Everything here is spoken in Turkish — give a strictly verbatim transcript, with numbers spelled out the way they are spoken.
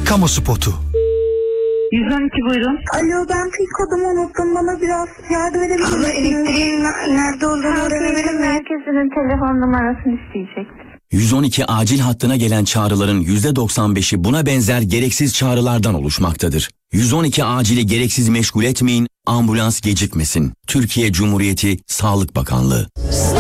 Kamu spotu. yüz on iki buyurun. Alo, ben pil kodumu unuttum. Bana biraz yardım edebilir misiniz? Abla, elektriğin nerede olduğunu öğrenebilir miyim? Merkezinin telefon numarasını isteyecektir. yüz on iki acil hattına gelen çağrıların yüzde doksan beşi buna benzer gereksiz çağrılardan oluşmaktadır. yüz on iki acili gereksiz meşgul etmeyin, ambulans gecikmesin. Türkiye Cumhuriyeti Sağlık Bakanlığı.